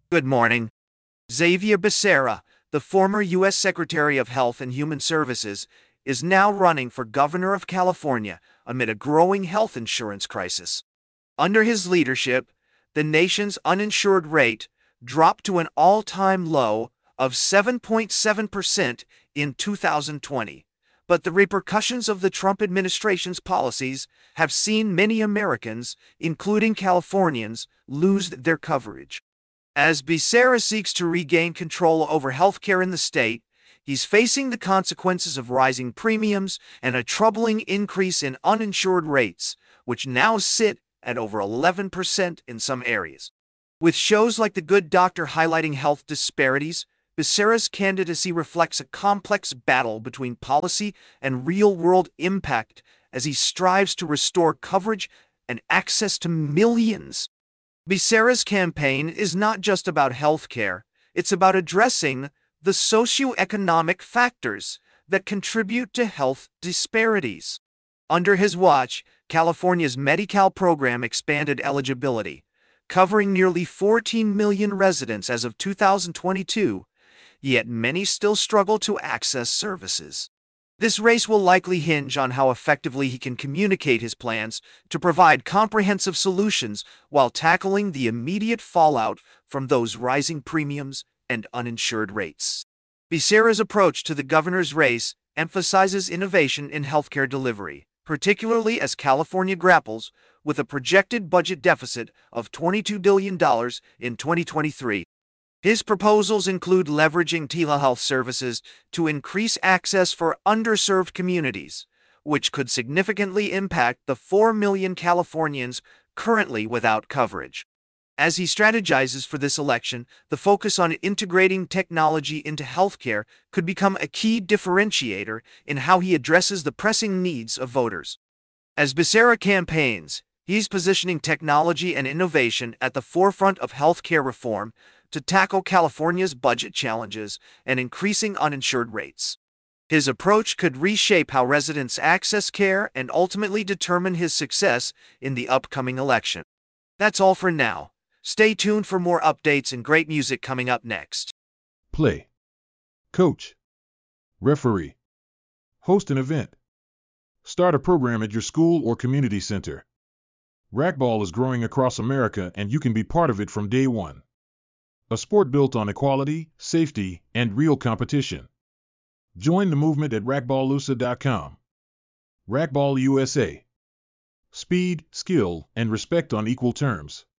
Good morning. Xavier Becerra, the former U.S. Secretary of Health and Human Services, is now running for governor of California amid a growing health insurance crisis. Under his leadership, the nation's uninsured rate dropped to an all-time low of 7.7% in 2020. But the repercussions of the Trump administration's policies have seen many Americans, including Californians, lose their coverage. As Becerra seeks to regain control over healthcare in the state, he's facing the consequences of rising premiums and a troubling increase in uninsured rates, which now sit at over 11% in some areas. With shows like The Good Doctor highlighting health disparities, Becerra's candidacy reflects a complex battle between policy and real-world impact as he strives to restore coverage and access to millions. Becerra's campaign is not just about healthcare, it's about addressing the socioeconomic factors that contribute to health disparities. Under his watch, California's Medi-Cal program expanded eligibility, covering nearly 14 million residents as of 2022, yet many still struggle to access services. This race will likely hinge on how effectively he can communicate his plans to provide comprehensive solutions while tackling the immediate fallout from those rising premiums and uninsured rates. Becerra's approach to the governor's race emphasizes innovation in healthcare delivery, particularly as California grapples with a projected budget deficit of $22 billion in 2023. His proposals include leveraging telehealth services to increase access for underserved communities, which could significantly impact the 4 million Californians currently without coverage. As he strategizes for this election, the focus on integrating technology into healthcare could become a key differentiator in how he addresses the pressing needs of voters. As Becerra campaigns, he's positioning technology and innovation at the forefront of healthcare reform to tackle California's budget challenges and increasing uninsured rates. His approach could reshape how residents access care and ultimately determine his success in the upcoming election. That's all for now. Stay tuned for more updates and great music coming up next. Play, coach, referee, host an event, start a program at your school or community center. Racquetball is growing across America and you can be part of it from day one. A sport built on equality, safety, and real competition. Join the movement at racquetballusa.com. Racquetball USA. Speed, skill, and respect on equal terms.